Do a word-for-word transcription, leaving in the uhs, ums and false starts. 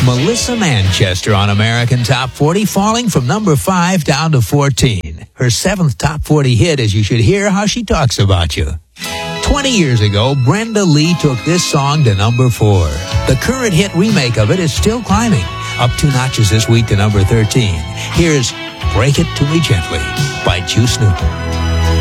Melissa Manchester on American Top forty, falling from number five down to fourteen. Her seventh Top forty hit is You Should Hear How She Talks About You. twenty years ago, Brenda Lee took this song to number four. The current hit remake of it is still climbing, up two notches this week to number thirteen. Here's Break It To Me Gently by Juice Newton.